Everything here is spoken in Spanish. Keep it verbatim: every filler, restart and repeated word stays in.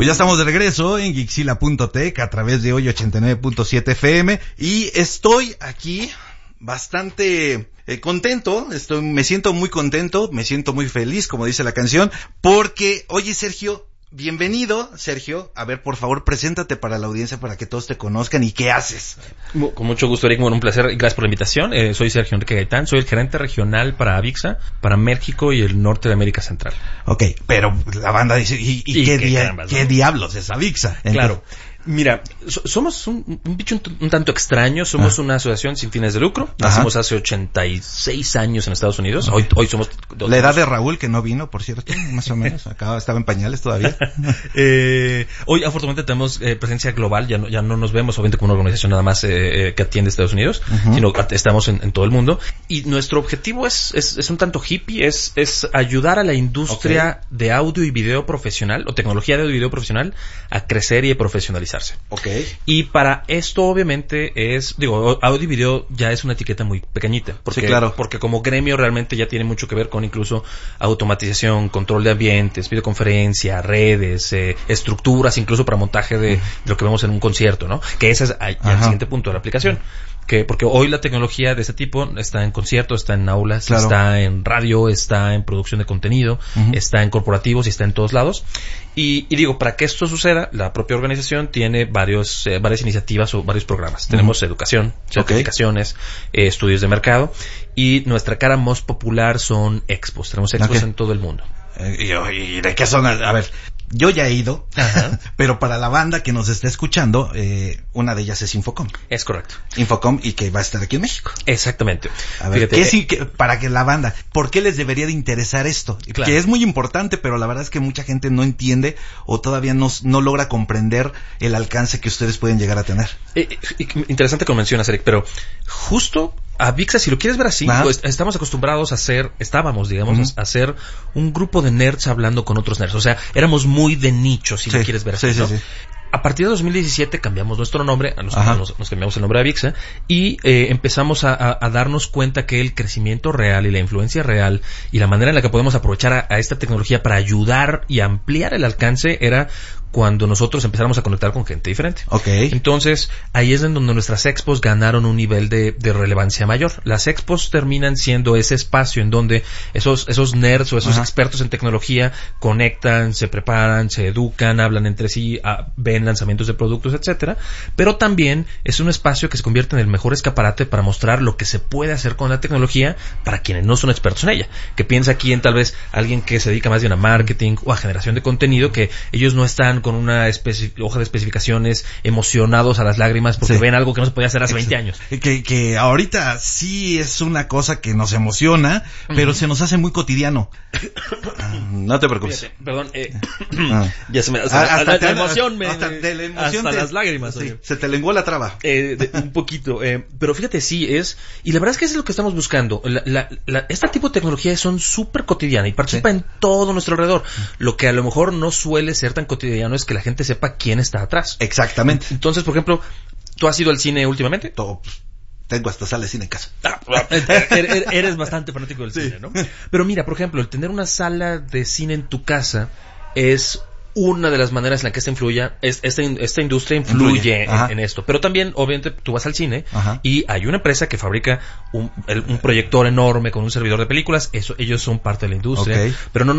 Pues ya estamos de regreso en Geekzilla punto tech a través de hoy ochenta y nueve punto siete F M y estoy aquí bastante eh, contento, estoy, me siento muy contento, me siento muy feliz, como dice la canción, porque, oye Sergio, bienvenido, Sergio. A ver, por favor, preséntate para la audiencia para que todos te conozcan y qué haces. Con mucho gusto, Eric. Bueno, un placer. Gracias por la invitación. Eh, soy Sergio Enrique Gaitán. Soy el gerente regional para Avixa, para México y el norte de América Central. Ok, pero la banda dice, ¿y, y, ¿Y qué, qué, dia- carambas, ¿qué ¿no? diablos es Avixa? Entonces, claro. Mira, so, somos un, un bicho un, un tanto extraño. Somos ah. una asociación sin fines de lucro. Nacimos hace ochenta y seis años en Estados Unidos. Hoy, hoy somos... Dos, la edad de Raúl, que no vino, por cierto, más o menos. Acá estaba en pañales todavía. eh, hoy, afortunadamente, tenemos eh, presencia global. Ya no, ya no nos vemos, obviamente, como una organización nada más eh, eh, que atiende a Estados Unidos, uh-huh. sino que estamos en, en todo el mundo. Y nuestro objetivo es, es, es un tanto hippie. Es, es ayudar a la industria okay. de audio y video profesional, o tecnología de audio y video profesional, a crecer y a profesionalizar. Okay. Y para esto obviamente es, digo, audio y video ya es una etiqueta muy pequeñita, porque, sí, claro. porque como gremio realmente ya tiene mucho que ver con incluso automatización, control de ambientes, videoconferencia, redes, eh, estructuras, incluso para montaje de, de lo que vemos en un concierto, ¿no? Que ese es ya el siguiente punto de la aplicación. Que porque hoy la tecnología de este tipo está en conciertos, está en aulas, claro. está en radio, está en producción de contenido, uh-huh. está en corporativos y está en todos lados. Y, y digo, para que esto suceda, la propia organización tiene varios, eh, varias iniciativas o varios programas. Uh-huh. Tenemos educación, certificaciones, okay. eh, estudios de mercado, y nuestra cara más popular son expos. Tenemos expos okay. en todo el mundo. Eh, y, y de qué son, a ver, yo ya he ido, ajá. pero para la banda que nos está escuchando, eh, una de ellas es Infocom. Es correcto. Infocom y que va a estar aquí en México. Exactamente. A ver, Fíjate, ¿qué es, eh, para que la banda, ¿por qué les debería de interesar esto? Claro. Que es muy importante, pero la verdad es que mucha gente no entiende o todavía no, no logra comprender el alcance que ustedes pueden llegar a tener. Eh, eh, interesante que lo mencionas, Eric, pero justo Avixa, si lo quieres ver así, pues, estamos acostumbrados a hacer, estábamos, digamos, uh-huh. a hacer un grupo de nerds hablando con otros nerds. O sea, éramos muy de nicho, si sí, lo quieres ver así, sí, ¿no? Sí, sí. A partir de dos mil diecisiete cambiamos nuestro nombre, nos, nos, nos cambiamos el nombre a Avixa y eh, empezamos a, a, a darnos cuenta que el crecimiento real y la influencia real y la manera en la que podemos aprovechar a, a esta tecnología para ayudar y ampliar el alcance era cuando nosotros empezáramos a conectar con gente diferente. Okay. Entonces, ahí es en donde nuestras expos ganaron un nivel de, de relevancia mayor. Las expos terminan siendo ese espacio en donde esos, esos nerds o esos Ajá. expertos en tecnología conectan, se preparan, se educan, hablan entre sí, a, ven lanzamientos de productos, etcétera. Pero también es un espacio que se convierte en el mejor escaparate para mostrar lo que se puede hacer con la tecnología para quienes no son expertos en ella. Que piensa aquí en tal vez alguien que se dedica más bien a marketing o a generación de contenido, que ellos no están con una especi- hoja de especificaciones emocionados a las lágrimas porque sí. ven algo que no se podía hacer hace veinte años. Que, que ahorita sí es una cosa que nos emociona, uh-huh. pero se nos hace muy cotidiano. No te preocupes. Fíjate, perdón, eh, ah. ya se me... Hasta, hasta, hasta, la, emoción me, hasta, de la emoción hasta te, las lágrimas. Sí, se te lenguó la traba. Eh, de, un poquito. Eh, pero fíjate, sí, es... Y la verdad es que eso es lo que estamos buscando. La, la, la, este tipo de tecnologías son súper cotidianas y participan sí. en todo nuestro alrededor. Lo que a lo mejor no suele ser tan cotidiano es que la gente sepa quién está atrás. Exactamente. Entonces, por ejemplo, ¿tú has ido al cine últimamente? Todo. Tengo hasta sala de cine en casa. Ah, eres, eres bastante fanático del sí. cine, ¿no? Pero mira, por ejemplo, el tener una sala de cine en tu casa es una de las maneras en la que esta influye, esta, esta industria influye, influye. En, en esto. Pero también, obviamente, tú vas al cine Ajá. y hay una empresa que fabrica un, el, un proyector enorme con un servidor de películas. Eso, ellos son parte de la industria. Okay. Pero no